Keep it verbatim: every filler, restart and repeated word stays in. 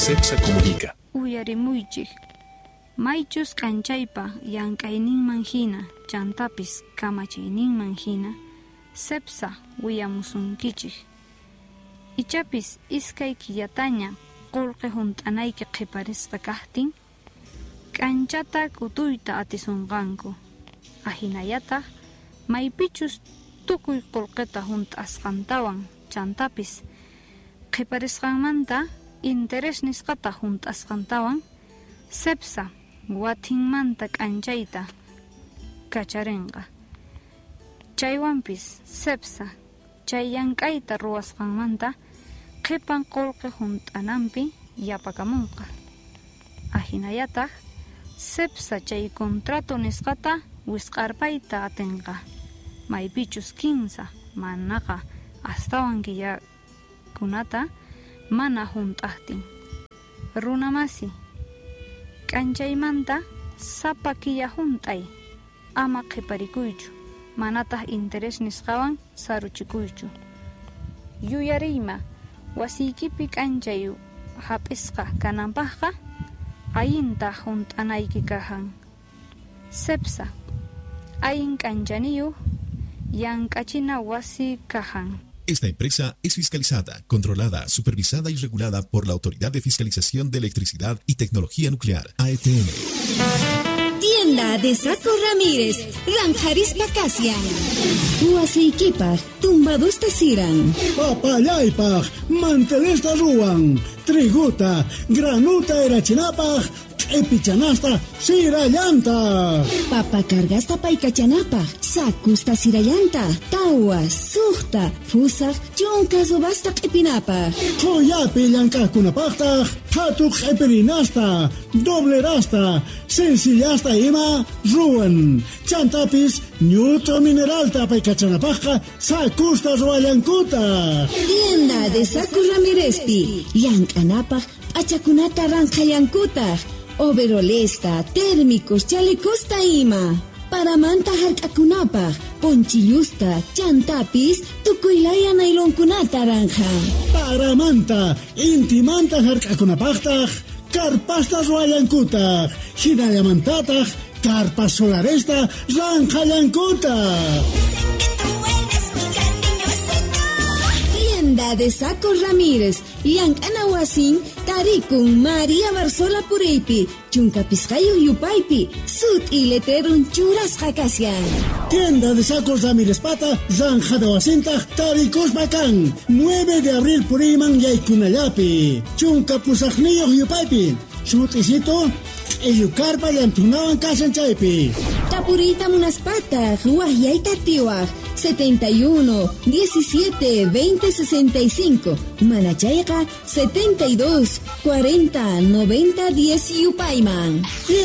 Cepsa comunica. Uyarimuychik. Maychus kanchaypa llank'ayninman hina chantapis kamachayninman hina Cepsa wiyamusunkichik. Ichapis iskay killataña qulqi hunt'anayki qiparisqa kaqtin k'anchata k'utuyta atisunqanku. Ahinayataq maypichus tukuy qulqita hunt'asqantawan chantapis qiparisqanmanta interés nisqata hunt'asqantawan Cepsa watinmanta k'anchayta kacharinqa. Chaywanpis Cepsa chay llank'ayta ruwasqanmanta qipan qulqi hunt'ananpi yapakamunqa. Ahinayataq Cepsa chay contrato nisqata wisq'arpayta atinqa. Maypichus kinsa manaqa astawan killakunata mana hunt'aqtin. Runamasi k'anchaymanta sapa killa hunt'ay ama qiparikuychu, manataq interés nisqawan saruchikuychu. Yuyariyma wasiykipi k'anchay hap'isqa kananpaqqa ayinta hunt'anayki kahan. Cepsa ayin k'anchaniyuq llank'achina wasi kahan. Esta empresa es fiscalizada, controlada, supervisada y regulada por la Autoridad de Fiscalización de Electricidad y Tecnología Nuclear, A E T N. Tienda de Saco Ramírez, Ranjaris Pacasia. Huaseikipa, tumbados tasiran. Papayaypa, mantelesta ruan. Triguta, granuta erachinapa, epichanasta, sirayanta. Papa cargasta paikachanapa, sakusta sirayanta. Tawa, suhta, fusa, chunkas basta epinapa. Koyapi llank'aqkunapaqtaq hatuq epirinasta, doblerasta, sencillasta ima ruan. Chantapis ñutro mineralta paikachanapaqqa sakusta ruallankuta. Tienda de Saco Ramírezpi, llank'anapaq p'achakunata ranqallankutaq. Overolesta, térmicos, chalecosta ima. Paramanta hark'akunapaq, ponchillusta, chantapis, tukuylaya naylonkunata ranja. Paramanta, intimanta hark'akunapaqtaq, karpasta ruallankuta. Hinallamantataq, karpas solaresta ranqallankutaq. Tienda de Saco Ramírez, llank'anawasin, tarikun María Barzola Pureypi, chunkapisqayo yupaypi, sut y letrerun churasqa kasyan. Tienda de Sacos Ramírez Pata, Zanja de Wasintaj, Taricos Bacán, nueve de abril Puriman Yaykunallapi, Chunka Pusajniyo Yupaypi, Sutisito, Eyukarpa Yantunawan Kasanchaypi. Tapurita Munaspata, Guayaita Tiwaj, setenta y uno, diecisiete, veinte, sesenta y cinco, Manachayqa, setenta y dos, cuarenta, noventa, diez Yupayman.